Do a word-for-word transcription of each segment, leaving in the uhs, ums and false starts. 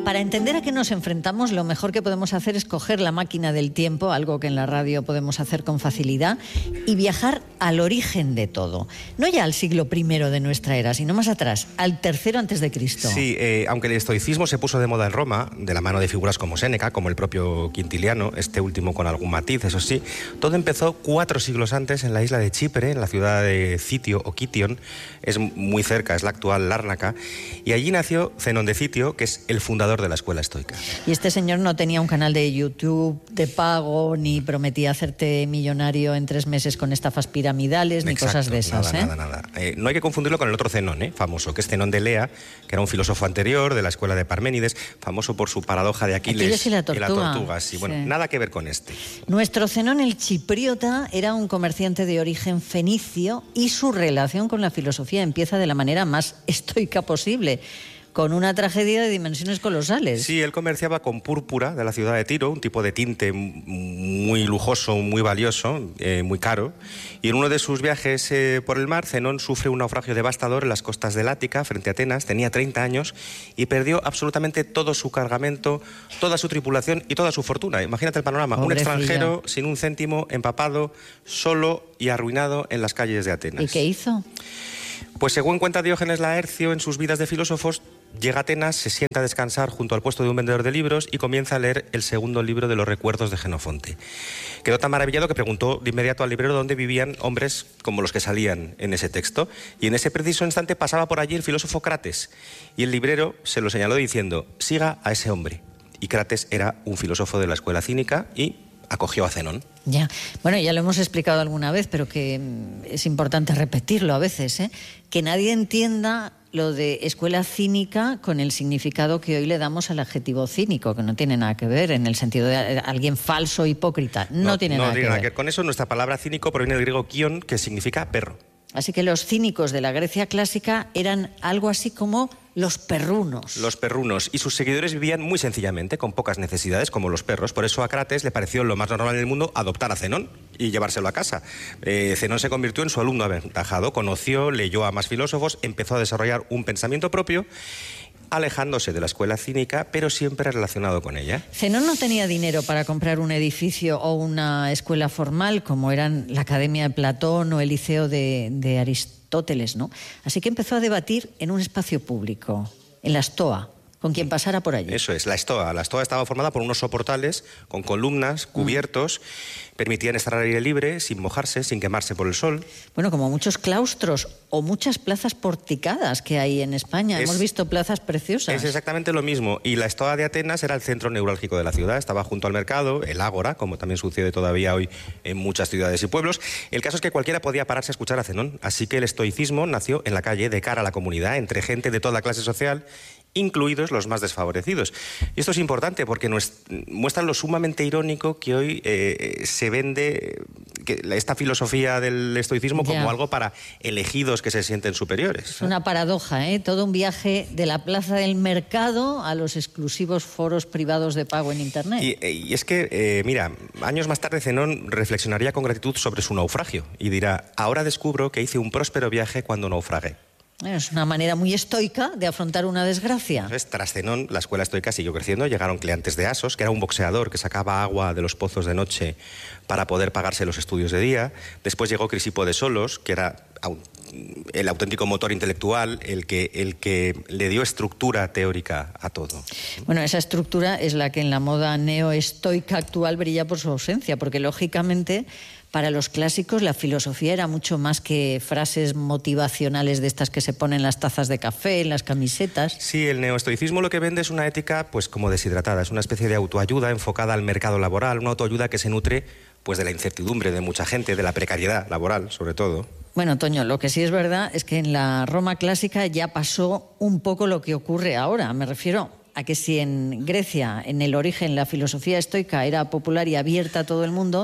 Para entender a qué nos enfrentamos, lo mejor que podemos hacer es coger la máquina del tiempo, algo que en la radio podemos hacer con facilidad, y viajar al origen de todo. No ya al siglo primero de nuestra era, sino más atrás, al tercero antes de Cristo. Sí, eh, aunque el estoicismo se puso de moda en Roma, de la mano de figuras como Séneca, como el propio Quintiliano, este último con algún matiz, eso sí, todo empezó cuatro siglos antes en la isla de Chipre, en la ciudad de Citio o Kition, es muy cerca, es la actual Lárnaca, y allí nació Zenón de Citio, que es el fundador de la escuela estoica. Y este señor no tenía un canal de YouTube de pago, ni prometía hacerte millonario en tres meses con estafas piramidales, ni Exacto, cosas de esas. Nada, ¿eh? nada, nada. Eh, no hay que confundirlo con el otro Zenón, ¿eh? famoso, que es Zenón de Elea, que era un filósofo anterior de la escuela de Parménides, famoso por su paradoja de Aquiles, Aquiles y la tortuga. Y la tortuga sí. Bueno, sí. Nada que ver con este. Nuestro Zenón, el chipriota, era un comerciante de origen fenicio y su relación con la filosofía empieza de la manera más estoica posible, con una tragedia de dimensiones colosales. Sí, él comerciaba con púrpura de la ciudad de Tiro, un tipo de tinte muy lujoso, muy valioso, eh, muy caro. Y en uno de sus viajes eh, por el mar, Zenón sufre un naufragio devastador en las costas del Ática, frente a Atenas. Tenía treinta años y perdió absolutamente todo su cargamento, toda su tripulación y toda su fortuna. Imagínate el panorama. Pobrecillo. Un extranjero sin un céntimo, empapado, solo y arruinado en las calles de Atenas. ¿Y qué hizo? Pues según cuenta Diógenes Laercio en sus vidas de filósofos, llega a Atenas, se sienta a descansar junto al puesto de un vendedor de libros y comienza a leer el segundo libro de los recuerdos de Jenofonte. Quedó tan maravillado que preguntó de inmediato al librero dónde vivían hombres como los que salían en ese texto. Y en ese preciso instante pasaba por allí el filósofo Crates. Y el librero se lo señaló diciendo, siga a ese hombre. Y Crates era un filósofo de la escuela cínica y acogió a Zenón. Ya, bueno, ya lo hemos explicado alguna vez, pero que es importante repetirlo a veces, ¿eh? Que nadie entienda lo de escuela cínica con el significado que hoy le damos al adjetivo cínico, que no tiene nada que ver en el sentido de alguien falso, hipócrita. No, no tiene, no nada, tiene que nada ver. que ver con eso. Nuestra palabra cínico proviene del griego kion, que significa perro. Así que los cínicos de la Grecia clásica eran algo así como los perrunos. Los perrunos. Y sus seguidores vivían muy sencillamente, con pocas necesidades, como los perros. Por eso a Crates le pareció lo más normal del mundo adoptar a Zenón y llevárselo a casa. Eh, Zenón se convirtió en su alumno aventajado, conoció, leyó a más filósofos, empezó a desarrollar un pensamiento propio, alejándose de la escuela cínica, pero siempre relacionado con ella. Zenón no tenía dinero para comprar un edificio o una escuela formal, como eran la Academia de Platón o el Liceo de, de Aristóteles, ¿no? Así que empezó a debatir en un espacio público, en la Stoa, con quien pasara por allí. Eso es, la Stoa. La Stoa estaba formada por unos soportales con columnas, cubiertos, mm. permitían estar al aire libre, sin mojarse, sin quemarse por el sol. Bueno, como muchos claustros o muchas plazas porticadas que hay en España. Es, Hemos visto plazas preciosas. Es exactamente lo mismo. Y la Stoa de Atenas era el centro neurálgico de la ciudad. Estaba junto al mercado, el ágora, como también sucede todavía hoy en muchas ciudades y pueblos. El caso es que cualquiera podía pararse a escuchar a Zenón. Así que el estoicismo nació en la calle, de cara a la comunidad, entre gente de toda clase social, incluidos los más desfavorecidos. Y esto es importante porque nos muestra lo sumamente irónico que hoy eh, se vende que esta filosofía del estoicismo como ya. algo para elegidos que se sienten superiores. Es una paradoja, ¿eh? Todo un viaje de la plaza del mercado a los exclusivos foros privados de pago en Internet. Y, y es que, eh, mira, años más tarde Zenón reflexionaría con gratitud sobre su naufragio y dirá, ahora descubro que hice un próspero viaje cuando naufragué. Es una manera muy estoica de afrontar una desgracia. Entonces, tras Zenón, la escuela estoica siguió creciendo. Llegaron Cleantes de Asos, que era un boxeador que sacaba agua de los pozos de noche para poder pagarse los estudios de día. Después llegó Crisipo de Solos, que era el auténtico motor intelectual, el que, el que le dio estructura teórica a todo. Bueno, esa estructura es la que en la moda neoestoica actual brilla por su ausencia, porque lógicamente para los clásicos la filosofía era mucho más que frases motivacionales de estas que se ponen en las tazas de café, en las camisetas. Sí, el neoestoicismo lo que vende es una ética pues como deshidratada, es una especie de autoayuda enfocada al mercado laboral, una autoayuda que se nutre pues de la incertidumbre de mucha gente, de la precariedad laboral sobre todo. Bueno, Toño, lo que sí es verdad es que en la Roma clásica ya pasó un poco lo que ocurre ahora. Me refiero a que si en Grecia, en el origen, la filosofía estoica era popular y abierta a todo el mundo,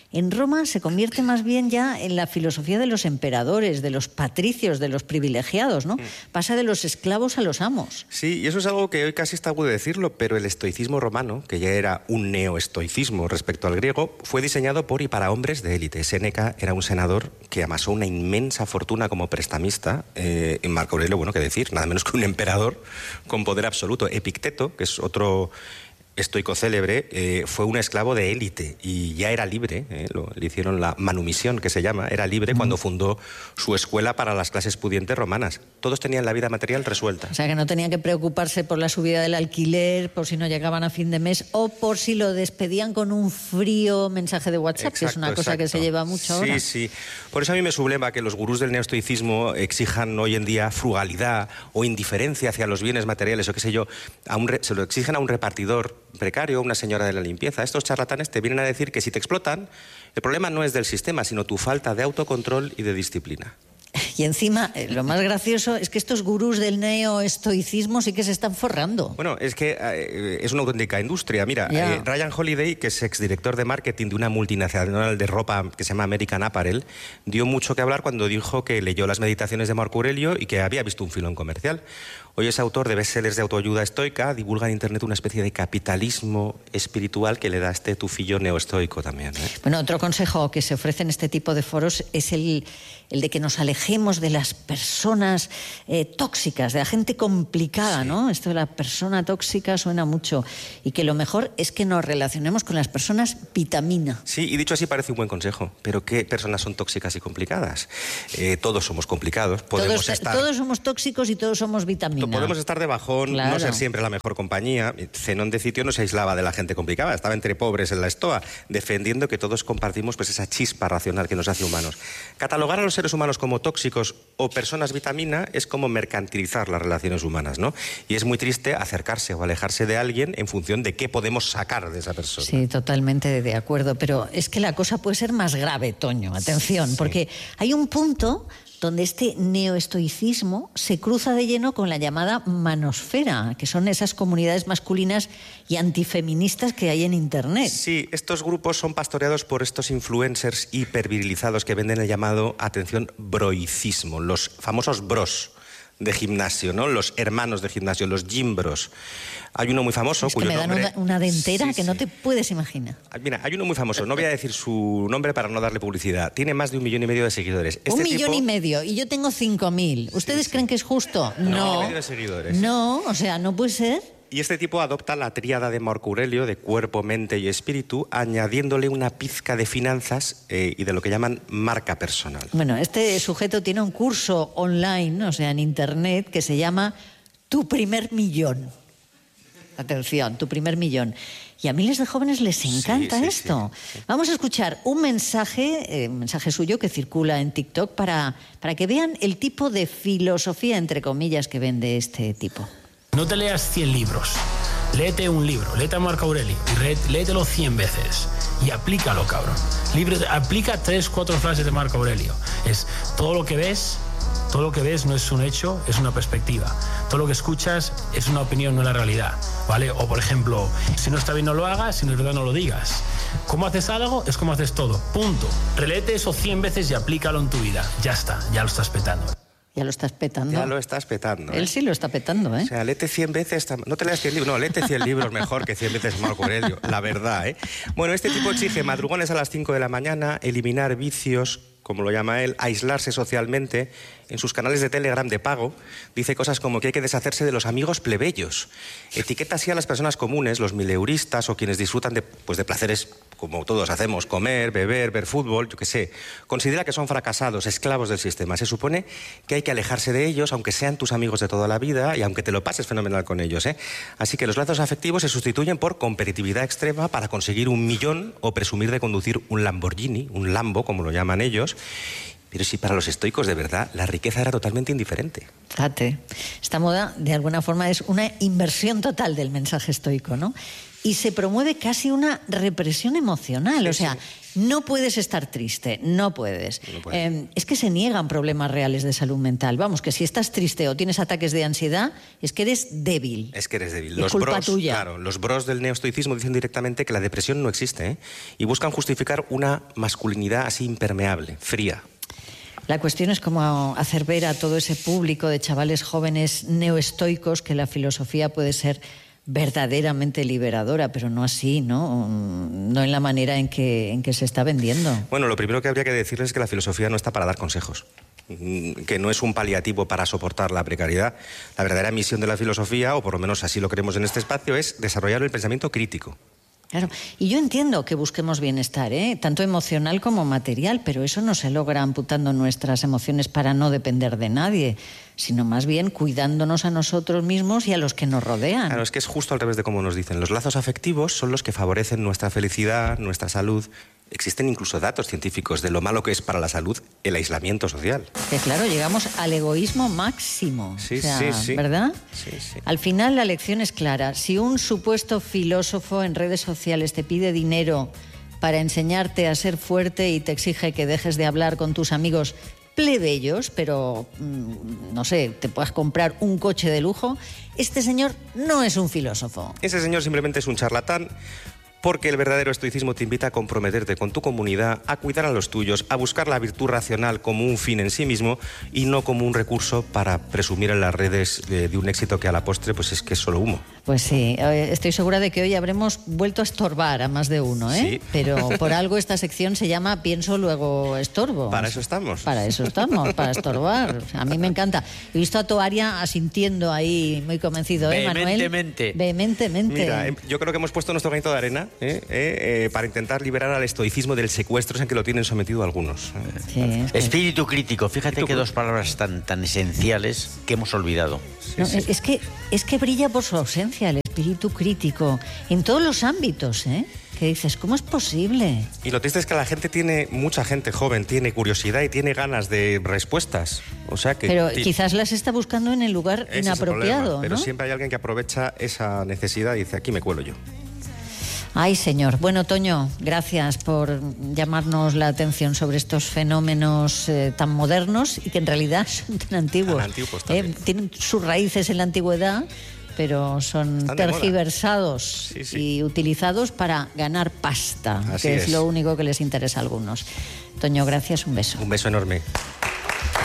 en Roma se convierte más bien ya en la filosofía de los emperadores, de los patricios, de los privilegiados, ¿no? Pasa de los esclavos a los amos. Sí, y eso es algo que hoy casi está agudo decirlo, pero el estoicismo romano, que ya era un neoestoicismo respecto al griego, fue diseñado por y para hombres de élite. Séneca era un senador que amasó una inmensa fortuna como prestamista. Eh, en Marco Aurelio, bueno, qué decir, nada menos que un emperador con poder absoluto. Epicteto, que es otro estoico célebre, eh, fue un esclavo de élite y ya era libre, eh, lo, le hicieron la manumisión, que se llama, era libre mm. cuando fundó su escuela para las clases pudientes romanas. Todos tenían la vida material resuelta. O sea, que no tenían que preocuparse por la subida del alquiler, por si no llegaban a fin de mes o por si lo despedían con un frío mensaje de WhatsApp, exacto, que es una cosa exacto. que se lleva mucho ahora. Sí, sí. Por eso a mí me subleva que los gurús del neoestoicismo exijan hoy en día frugalidad o indiferencia hacia los bienes materiales o qué sé yo, a un re- se lo exigen a un repartidor precario, una señora de la limpieza. Estos charlatanes te vienen a decir que si te explotan, el problema no es del sistema, sino tu falta de autocontrol y de disciplina. Y encima, eh, lo más gracioso es que estos gurús del neoestoicismo sí que se están forrando. Bueno, es que eh, es una auténtica industria. Mira, eh, Ryan Holiday, que es exdirector de marketing de una multinacional de ropa que se llama American Apparel, dio mucho que hablar cuando dijo que leyó las meditaciones de Marco Aurelio y que había visto un filón comercial. Hoy es autor de bestsellers de autoayuda estoica, divulga en Internet una especie de capitalismo espiritual que le da este tufillo neoestoico también, ¿eh? Bueno, otro consejo que se ofrece en este tipo de foros es el, el de que nos alejemos de las personas eh, tóxicas, de la gente complicada, sí. ¿no? Esto de la persona tóxica suena mucho. Y que lo mejor es que nos relacionemos con las personas vitamina. Sí, y dicho así parece un buen consejo. Pero ¿qué personas son tóxicas y complicadas? Eh, todos somos complicados. Podemos todos, estar... todos somos tóxicos y todos somos vitamina. Podemos estar de bajón, claro. no ser siempre la mejor compañía. Zenón de Citio no se aislaba de la gente complicada, estaba entre pobres en la estoa, defendiendo que todos compartimos pues, esa chispa racional que nos hace humanos. Catalogar a los seres humanos como tóxicos o personas vitamina es como mercantilizar las relaciones humanas, ¿no? Y es muy triste acercarse o alejarse de alguien en función de qué podemos sacar de esa persona. Sí, totalmente de acuerdo, pero es que la cosa puede ser más grave, Toño, atención, sí. porque hay un punto donde este neoestoicismo se cruza de lleno con la llamada manosfera, que son esas comunidades masculinas y antifeministas que hay en Internet. Sí, estos grupos son pastoreados por estos influencers hipervirilizados que venden el llamado, atención, broicismo, los famosos bros de gimnasio, ¿no? Los hermanos de gimnasio, los gymbros. Hay uno muy famoso es que cuyo me dan nombre... una, una dentera sí, que sí. no te puedes imaginar. Mira, hay uno muy famoso, no voy a decir su nombre para no darle publicidad. Tiene más de un millón y medio de seguidores. Este un millón tipo... y medio, y yo tengo cinco mil. ¿Ustedes sí, sí. creen que es justo? No. Un no. millón y medio de seguidores. No, o sea, no puede ser. Y este tipo adopta la tríada de Marco Aurelio, de cuerpo, mente y espíritu, añadiéndole una pizca de finanzas eh, y de lo que llaman marca personal. Bueno, este sujeto tiene un curso online, o sea, en Internet, que se llama Tu primer millón. Atención, Tu primer millón. Y a miles de jóvenes les encanta sí, sí, esto. Sí, sí. Vamos a escuchar un mensaje, eh, un mensaje suyo que circula en TikTok para, para que vean el tipo de filosofía, entre comillas, que vende este tipo. No te leas cien libros, léete un libro, léete a Marco Aurelio y léetelo cien veces y aplícalo, cabrón. Libre, aplica tres, cuatro frases de Marco Aurelio. Es todo lo que ves, todo lo que ves no es un hecho, es una perspectiva. Todo lo que escuchas es una opinión, no la realidad, ¿vale? O, por ejemplo, si no está bien no lo hagas, si no es verdad no lo digas. ¿Cómo haces algo? Es como haces todo, punto. Reléete eso cien veces y aplícalo en tu vida. Ya está, ya lo estás petando. Ya lo estás petando. Ya lo estás petando. ¿eh? Él sí lo está petando, ¿eh? O sea, léete cien veces... No te leas cien libros, no, léete cien libros mejor que cien veces Marco Aurelio, la verdad, ¿eh? Bueno, este tipo exige madrugones a las cinco de la mañana, eliminar vicios, como lo llama él, aislarse socialmente. En sus canales de Telegram de pago dice cosas como que hay que deshacerse de los amigos plebeyos. Etiqueta así a las personas comunes, los mileuristas o quienes disfrutan de, pues de placeres como todos hacemos, comer, beber, ver fútbol, yo qué sé. Considera que son fracasados, esclavos del sistema. Se supone que hay que alejarse de ellos, aunque sean tus amigos de toda la vida y aunque te lo pases fenomenal con ellos, ¿eh? Así que los lazos afectivos se sustituyen por competitividad extrema para conseguir un millón o presumir de conducir un Lamborghini, un Lambo, como lo llaman ellos. Pero si para los estoicos, de verdad, la riqueza era totalmente indiferente. Fíjate, esta moda, de alguna forma, es una inversión total del mensaje estoico, ¿no? y se promueve casi una represión emocional. Sí, o sea, sí. no puedes estar triste, no puedes. No puedes. Eh, es que se niegan problemas reales de salud mental. Vamos, que si estás triste o tienes ataques de ansiedad, es que eres débil. Es que eres débil. Es los culpa bros, tuya. Claro, los bros del neoestoicismo dicen directamente que la depresión no existe, ¿eh? Y buscan justificar una masculinidad así impermeable, fría. La cuestión es cómo hacer ver a todo ese público de chavales jóvenes neoestoicos que la filosofía puede ser verdaderamente liberadora, pero no así, ¿no? No en la manera en que, en que se está vendiendo. Bueno, lo primero que habría que decirles es que la filosofía no está para dar consejos, que no es un paliativo para soportar la precariedad. La verdadera misión de la filosofía, o por lo menos así lo creemos en este espacio, es desarrollar el pensamiento crítico. Claro, y yo entiendo que busquemos bienestar, ¿eh? Tanto emocional como material, pero eso no se logra amputando nuestras emociones para no depender de nadie, sino más bien cuidándonos a nosotros mismos y a los que nos rodean. Claro, es que es justo al revés de como nos dicen. Los lazos afectivos son los que favorecen nuestra felicidad, nuestra salud. Existen incluso datos científicos de lo malo que es para la salud el aislamiento social. Que claro, llegamos al egoísmo máximo. Sí, o sea, sí, sí. ¿verdad? Sí, sí. Al final la lección es clara. Si un supuesto filósofo en redes sociales te pide dinero para enseñarte a ser fuerte y te exige que dejes de hablar con tus amigos plebeyos, pero, no sé, te puedas comprar un coche de lujo, este señor no es un filósofo. Ese señor simplemente es un charlatán, porque el verdadero estoicismo te invita a comprometerte con tu comunidad, a cuidar a los tuyos, a buscar la virtud racional como un fin en sí mismo y no como un recurso para presumir en las redes de, de un éxito que a la postre pues es que es solo humo. Pues sí, estoy segura de que hoy habremos vuelto a estorbar a más de uno, ¿eh? Sí. Pero por algo esta sección se llama Pienso, luego estorbo. Para eso estamos. Para eso estamos, para estorbar. O sea, a mí me encanta. He visto a Toaria asintiendo ahí muy convencido, ¿eh, Manuel? Vehementemente. Vehementemente. Mira, yo creo que hemos puesto nuestro granito de arena ¿eh? Eh, eh, para intentar liberar al estoicismo del secuestro en que lo tienen sometido algunos. Sí, es que... Espíritu crítico. Fíjate Espíritu que dos palabras tan, tan esenciales que hemos olvidado. Sí, No, sí. es que es que brilla por su ausencia el espíritu crítico en todos los ámbitos, ¿eh? Que dices, ¿cómo es posible? Y lo triste es que la gente tiene, mucha gente joven, tiene curiosidad y tiene ganas de respuestas. O sea que... Pero ti- quizás las está buscando en el lugar ese es el inapropiado, problema. Pero ¿no? siempre hay alguien que aprovecha esa necesidad y dice, aquí me cuelo yo. Ay, señor. Bueno, Toño, gracias por llamarnos la atención sobre estos fenómenos eh, tan modernos y que en realidad son tan antiguos. Tan antiguos también. Eh, tienen sus raíces en la antigüedad, pero son Están de moda. tergiversados Sí, sí. y utilizados para ganar pasta, Así que es es. lo único que les interesa a algunos. Toño, gracias, un beso. Un beso enorme.